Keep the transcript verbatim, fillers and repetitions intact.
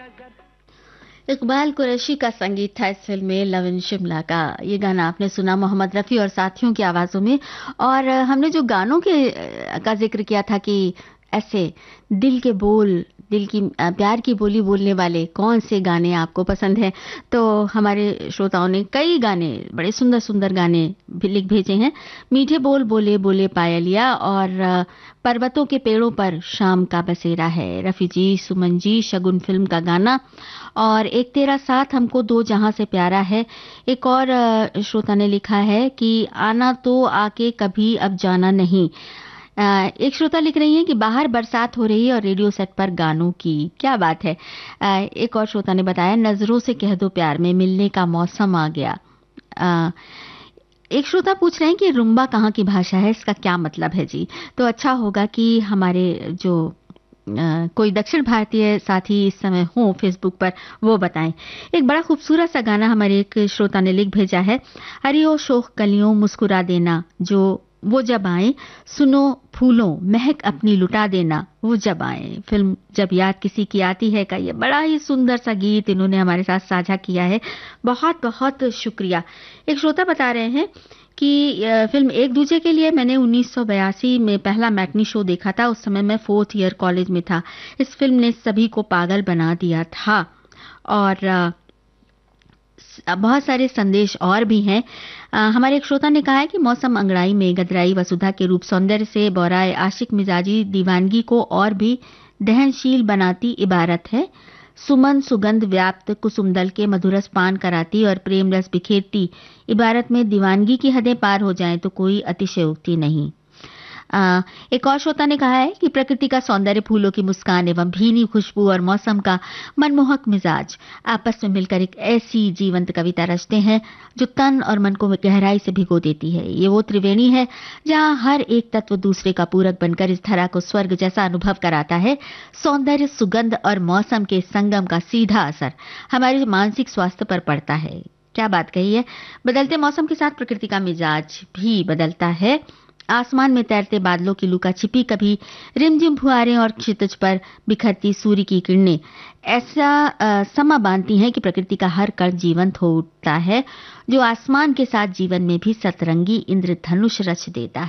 इकबाल कुरैशी का संगीत था इस फिल्म में लव इन शिमला का। ये गाना आपने सुना मोहम्मद रफ़ी और साथियों की आवाज़ों में। और हमने जो गानों के का जिक्र किया था कि ऐसे दिल के बोल, दिल की प्यार की बोली बोलने वाले कौन से गाने आपको पसंद हैं, तो हमारे श्रोताओं ने कई गाने, बड़े सुंदर सुंदर गाने भी लिख भेजे हैं। मीठे बोल बोले बोले पायलिया और पर्वतों के पेड़ों पर शाम का बसेरा है, रफ़ी जी, सुमन जी, शगुन फिल्म का गाना। और एक तेरा साथ हमको दो जहां से प्यारा है। एक और श्रोता ने लिखा है कि आना तो आके कभी अब जाना नहीं। एक श्रोता लिख रही हैं कि बाहर बरसात हो रही है और रेडियो सेट पर गानों की क्या बात है। एक और श्रोता ने बताया नजरों से कह दो प्यार में मिलने का मौसम आ गया। एक श्रोता पूछ रहे हैं कि रुम्बा कहाँ की भाषा है, इसका क्या मतलब है जी। तो अच्छा होगा कि हमारे जो Uh, कोई दक्षिण भारतीय साथी इस समय हो फेसबुक पर, वो बताएं। एक बड़ा खूबसूरत सा गाना हमारे एक श्रोता ने लिख भेजा है। हरियो शोख कलियों मुस्कुरा देना, जो वो जब आए, सुनो फूलों महक अपनी लुटा देना, वो जब आए। फिल्म जब याद किसी की आती है का ये बड़ा ही सुंदर सा गीत इन्होंने हमारे साथ साझा किया है। बहुत बहुत शुक्रिया। एक श्रोता बता रहे हैं कि फिल्म एक दूजे के लिए मैंने उन्नीस सौ बयासी में पहला मैटनी शो देखा था। उस समय मैं फोर्थ ईयर कॉलेज में था। इस फिल्म ने सभी को पागल बना दिया था। और बहुत सारे संदेश और भी हैं। हमारे एक श्रोता ने कहा है कि मौसम अंगड़ाई में गदराई वसुधा के रूप सौंदर्य से बोराए आशिक मिजाजी दीवानगी को और भी दहनशील बनाती इबारत है। सुमन सुगंध व्याप्त कुसुमदल के मधुरस पान कराती और प्रेम रस बिखेरती इबारत में दीवानगी की हदें पार हो जाएं तो कोई अतिशयोक्ति नहीं। आ, एक और श्रोता ने कहा है कि प्रकृति का सौंदर्य, फूलों की मुस्कान एवं भीनी खुशबू और मौसम का मनमोहक मिजाज आपस में मिलकर एक ऐसी जीवंत कविता रचते हैं जो तन और मन को गहराई से भिगो देती है। ये वो त्रिवेणी है जहां हर एक तत्व दूसरे का पूरक बनकर इस धरा को स्वर्ग जैसा अनुभव कराता है। सौंदर्य, सुगंध और मौसम के संगम का सीधा असर हमारे मानसिक स्वास्थ्य पर पड़ता है। क्या बात कही है। बदलते मौसम के साथ प्रकृति का मिजाज भी बदलता है। आसमान में तैरते बादलों की लुका छिपी, कभी रिमझिम फुहारें और क्षितिज पर बिखरती सूर्य की किरणें ऐसा आ, समा बांधती हैं कि प्रकृति का हर कण जीवंत हो उठता है, जो आसमान के साथ जीवन में भी सतरंगी इंद्रधनुष रच देता है।